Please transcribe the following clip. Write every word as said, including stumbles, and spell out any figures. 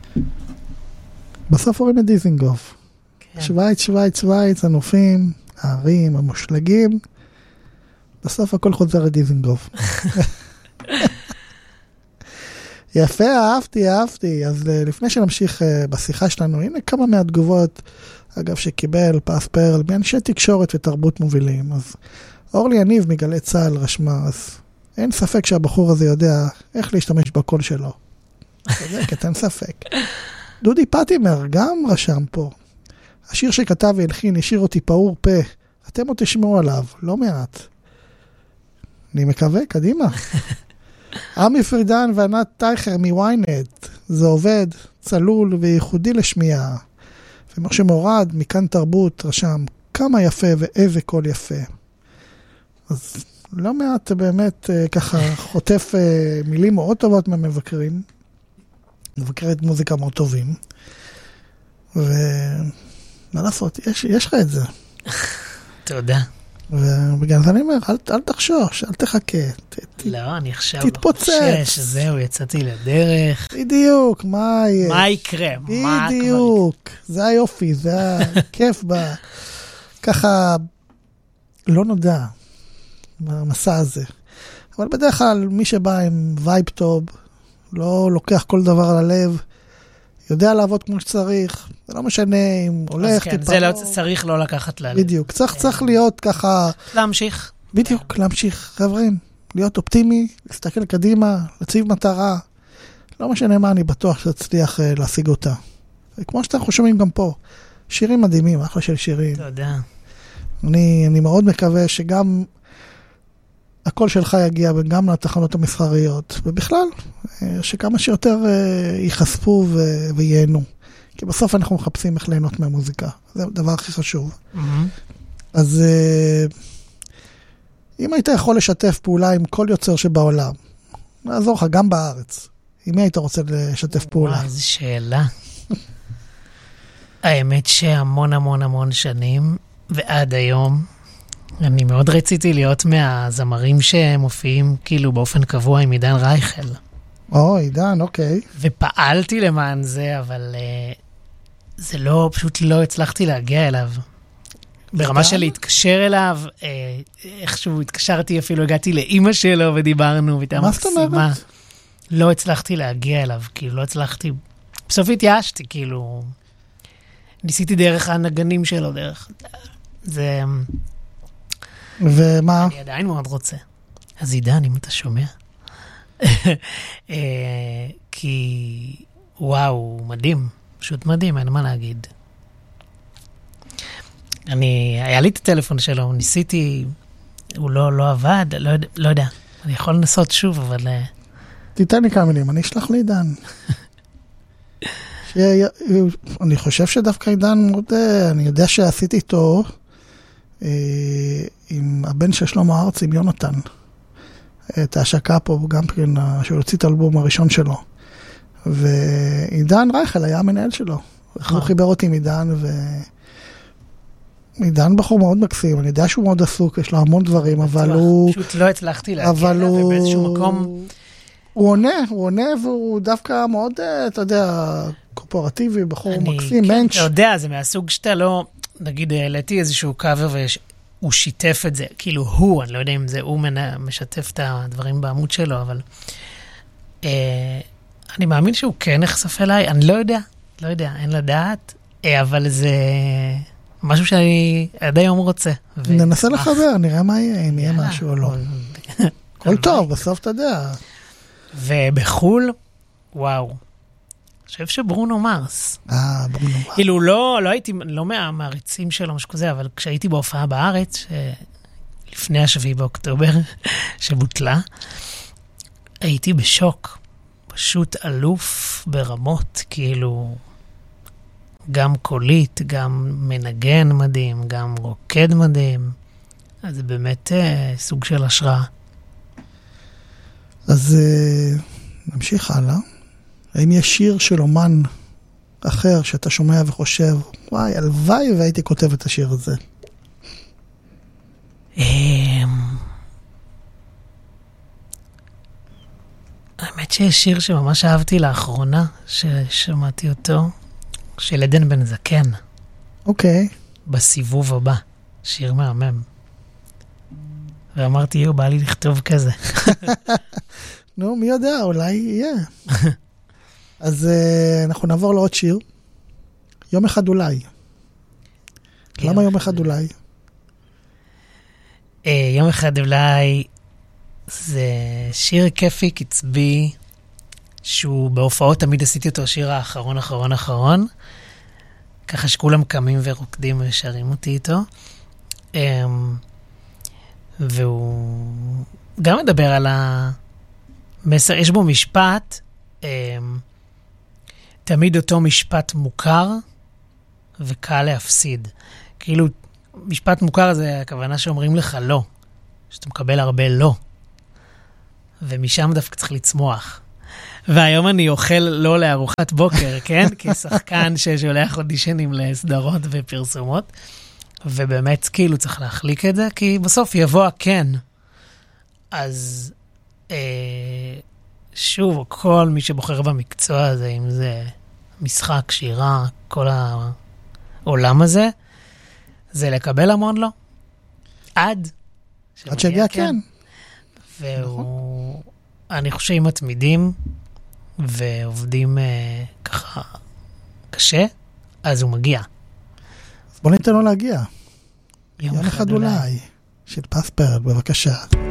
בסוף רואים את דיזינגוף. שוויץ, שוויץ, שוויץ, הנופים, הערים, המושלגים. בסוף הכל חוזר לדיזינגוף. יפה, אהבתי, אהבתי. אז לפני שנמשיך בשיחה שלנו, הנה כמה מהתגובות, אגב, שקיבל פס פרל, מאנשי תקשורת ותרבות מובילים. אז אורלי יניב מגלי צהל רשמה, אז אין ספק שהבחור הזה יודע איך להשתמש בקול שלו. צודקת, אין ספק. דודי פטימר גם רשם פה. השיר שכתב והלחין השאיר אותי פעור פה. אתם עוד תשמעו עליו, לא מעט. אני מקווה, קדימה. עמי פרידן וענת טייכר מוויינט. זה עובד, צלול וייחודי לשמיעה. ומשה מורד מכאן תרבות רשם, כמה יפה ואיזה קול יפה. אז לא מעט באמת ככה חוטף מילים מאוד טובות מהמבקרים. מבקרת מוזיקה מאוד טובים. ומה לעשות, יש, יש לך את זה. תודה. ובגלל זה אני אומר, אל, אל תחשוש, אל תחכה. ת, לא, אני עכשיו תתפוצץ. חושש, זהו, יצאתי לדרך. בדיוק, מה יהיה? מה יקרה? בדיוק, זה היופי, זה הכיף ב... ככה, לא נודע, במסע הזה. אבל בדרך כלל, מי שבא עם וייב טוב, לא לוקח כל דבר על הלב, יודע לעבוד כמו שצריך, זה לא משנה אם הולך, כן, זה לא, צריך לא לקחת ללב. בדיוק, צריך, צריך להיות ככה... להמשיך. בדיוק, להמשיך, חברים, להיות אופטימי, להסתכל קדימה, להציב מטרה, לא משנה מה, אני בטוח שתצליח uh, להשיג אותה. כמו שאנחנו שומעים גם פה, שירים מדהימים, אחלה של שירים. תודה. אני, אני מאוד מקווה שגם הקול שלך יגיע גם לתחנות המסחריות, ובכלל, שכמה שיותר ייחשפו וייהנו. כי בסוף אנחנו מחפשים איך ליהנות מהמוזיקה. זה הדבר הכי חשוב. Mm-hmm. אז אם היית יכול לשתף פעולה עם כל יוצר שבעולם, נעזור לך גם בארץ. עם מי היית רוצה לשתף פעולה? וואו, איזו שאלה. האמת שהמון המון המון שנים, ועד היום, אני מאוד רציתי להיות מהזמרים שמופיעים כאילו באופן קבוע עם עידן רייכל. או, עידן, אוקיי. ופעלתי למען זה, אבל uh, זה לא, פשוט לא הצלחתי להגיע אליו. ברמה של להתקשר אליו, uh, איכשהו התקשרתי, אפילו הגעתי לאמא שלו ודיברנו, והייתה מקסימה. לא הצלחתי להגיע אליו, כאילו לא הצלחתי, בסוף התייאשתי, כאילו, ניסיתי דרך הנגנים שלו, דרך, זה... ומה? אני עדיין מאוד רוצה. אז עידן, אם אתה שומע. כי, וואו, מדהים. פשוט מדהים, אין מה להגיד. אני, היה לי את הטלפון שלו, ניסיתי, הוא לא, לא עבד, לא, לא יודע. אני יכול לנסות שוב, אבל... תיתן לי כמה מילים, אני אשלח לעידן. אני חושב שדווקא עידן מאוד, אני יודע שעשיתי איתו, עם הבן של שלמה ארצי, עם יונתן. את ההשקה פה, גם כן, שהוא הוציא את האלבום הראשון שלו. ועידן רייכל היה המנהל שלו. הוא חיבר אותי עם עידן, ועידן בחור מאוד מקסים. אני יודע שהוא מאוד עסוק, יש לו המון דברים, אבל הוא... פשוט לא הצלחתי להגיע אליו, ובאיזשהו מקום... הוא עונה, הוא עונה, והוא דווקא מאוד, אתה יודע, קורפורטיבי, בחור מקסים, מנץ'. אתה יודע, זה מהסוג שאתה לא... נגיד, העליתי איזשהו קאבר והוא שיתף את זה, כאילו הוא, אני לא יודע אם זה הוא משתף את הדברים בעמוד שלו, אבל אה, אני מאמין שהוא כן נחשף אליי, אני לא יודע, לא יודע, אין לדעת, אה, אבל זה משהו שאני עד היום רוצה. ו... ננסה לחבר, נראה מה יהיה, אם יהיה משהו או לא. כל טוב, בסוף אתה יודע. ובחול, וואו. אני חושב שברונו מרס. אה, ברונו מרס. כאילו, לא, לא הייתי, לא מהמעריצים שלו, משהו כזה, אבל כשהייתי בהופעה בארץ, לפני השביעי באוקטובר, שבוטלה, הייתי בשוק. פשוט אלוף ברמות, כאילו, גם קולית, גם מנגן מדהים, גם רוקד מדהים. אז זה באמת אה, סוג של השראה. אז אה, נמשיך הלאה. האם יש שיר של אומן אחר שאתה שומע וחושב, וואי, הלוואי והייתי כותב את השיר הזה? האמת שיש שיר שממש אהבתי לאחרונה, ששמעתי אותו, של עדן בן זקן. אוקיי. בסיבוב הבא, שיר מהמם. ואמרתי, יו, בא לי לכתוב כזה. נו, מי יודע, אולי יהיה. אז uh, אנחנו נעבור לעוד שיר. יום אחד אולי. למה יום אחד אולי? Uh, יום אחד אולי זה שיר כיפי, קצבי, שהוא בהופעות תמיד עשיתי אותו השיר האחרון, אחרון, אחרון. ככה שכולם קמים ורוקדים ושרים אותי איתו. Um, והוא גם מדבר על המסר, יש בו משפט, um, תמיד אותו משפט מוכר וקל להפסיד. כאילו, משפט מוכר זה הכוונה שאומרים לך לא, שאתה מקבל הרבה לא. ומשם דווקא צריך לצמוח. והיום אני אוכל לא לארוחת בוקר, כן? כשחקן ששולח אודישנים לסדרות ופרסומות. ובאמת, כאילו, צריך להחליק את זה, כי בסוף יבוא הכן. אז אה, שוב, כל מי שבוחר במקצוע הזה, אם זה משחק, שירה, כל העולם הזה, זה לקבל המון לא. עד. עד שיגיע כן. והוא, אני חושב שאם מתמידים ועובדים אה, ככה קשה, אז הוא מגיע. אז בוא ניתן לו להגיע. יום אחד אולי. של פספרד, בבקשה.